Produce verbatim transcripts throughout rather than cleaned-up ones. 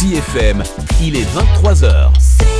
C F M, il est vingt-trois heures.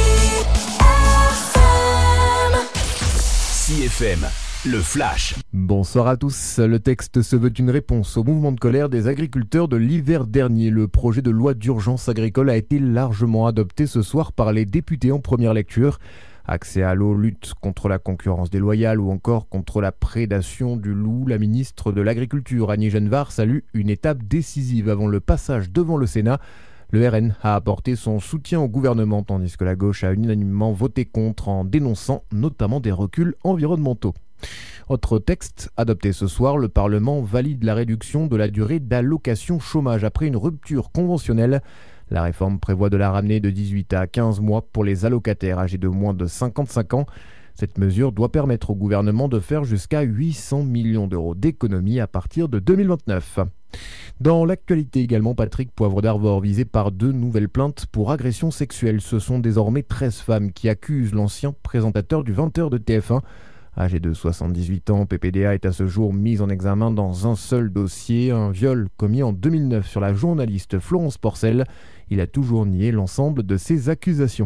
C F M, le flash. Bonsoir à tous. Le texte se veut une réponse au mouvement de colère des agriculteurs de l'hiver dernier. Le projet de loi d'urgence agricole a été largement adopté ce soir par les députés en première lecture. Accès à l'eau, lutte contre la concurrence déloyale ou encore contre la prédation du loup, la ministre de l'Agriculture, Annie Genevard, salue une étape décisive avant le passage devant le Sénat. Le R N a apporté son soutien au gouvernement, tandis que la gauche a unanimement voté contre en dénonçant notamment des reculs environnementaux. Autre texte, adopté ce soir, le Parlement valide la réduction de la durée d'allocation chômage après une rupture conventionnelle. La réforme prévoit de la ramener de dix-huit à quinze mois pour les allocataires âgés de moins de cinquante-cinq ans. Cette mesure doit permettre au gouvernement de faire jusqu'à huit cents millions d'euros d'économies à partir de deux mille vingt-neuf. Dans l'actualité également, Patrick Poivre d'Arvor visé par deux nouvelles plaintes pour agression sexuelle. Ce sont désormais treize femmes qui accusent l'ancien présentateur du vingt heures de T F un. Âgé de soixante-dix-huit ans, P P D A est à ce jour mis en examen dans un seul dossier, un viol commis en deux mille neuf sur la journaliste Florence Porcel. Il a toujours nié l'ensemble de ces accusations.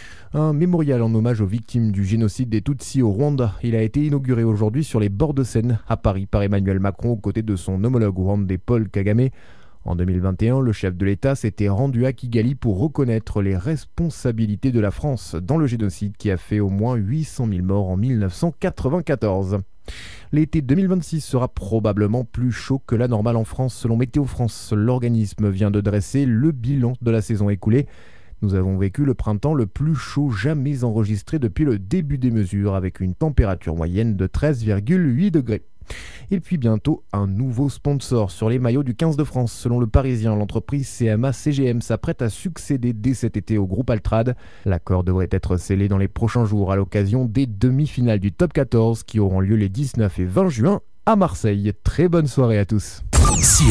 Un mémorial en hommage aux victimes du génocide des Tutsis au Rwanda. Il a été inauguré aujourd'hui sur les bords de Seine, à Paris, par Emmanuel Macron, aux côtés de son homologue rwandais Paul Kagame. En deux mille vingt et un, le chef de l'État s'était rendu à Kigali pour reconnaître les responsabilités de la France dans le génocide qui a fait au moins huit cent mille morts en mille neuf cent quatre-vingt-quatorze. L'été deux mille vingt-six sera probablement plus chaud que la normale en France selon Météo France. L'organisme vient de dresser le bilan de la saison écoulée. Nous avons vécu le printemps le plus chaud jamais enregistré depuis le début des mesures avec une température moyenne de treize virgule huit degrés. Et puis bientôt, un nouveau sponsor sur les maillots du quinze de France. Selon le Parisien, l'entreprise C M A C G M s'apprête à succéder dès cet été au groupe Altrad. L'accord devrait être scellé dans les prochains jours à l'occasion des demi-finales du Top quatorze qui auront lieu les dix-neuf et vingt juin à Marseille. Très bonne soirée à tous.